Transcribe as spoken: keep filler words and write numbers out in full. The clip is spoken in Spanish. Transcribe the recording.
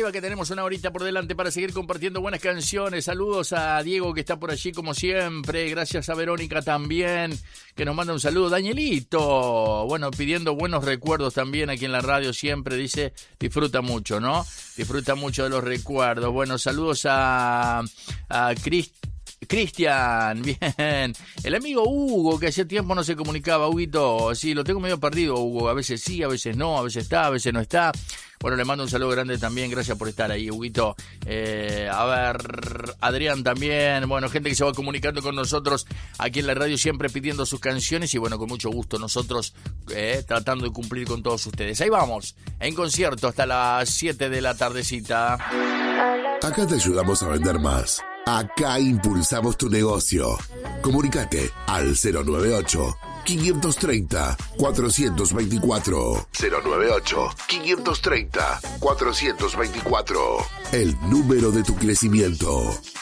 arriba que tenemos una horita por delante para seguir compartiendo buenas canciones. Saludos a Diego que está por allí como siempre. Gracias a Verónica también que nos manda un saludo. Danielito, bueno, pidiendo buenos recuerdos también aquí en la radio siempre. Dice, disfruta mucho, ¿no? Disfruta mucho de los recuerdos. Bueno, saludos a, a Cristian. Cristian, bien. El amigo Hugo, que hace tiempo no se comunicaba. Huguito, sí, lo tengo medio perdido, Hugo. A veces sí, a veces no, a veces está, a veces no está. Bueno, le mando un saludo grande también. Gracias por estar ahí, Huguito. Eh, a ver, Adrián también. Bueno, gente que se va comunicando con nosotros aquí en la radio, siempre pidiendo sus canciones. Y bueno, con mucho gusto nosotros eh, tratando de cumplir con todos ustedes. Ahí vamos, en concierto hasta las siete de la tardecita. Acá te ayudamos a vender más. Acá impulsamos tu negocio. Comunicate al cero nueve ocho, quinientos treinta, cuatrocientos veinticuatro. cero nueve ocho, quinientos treinta, cuatrocientos veinticuatro. El número de tu crecimiento.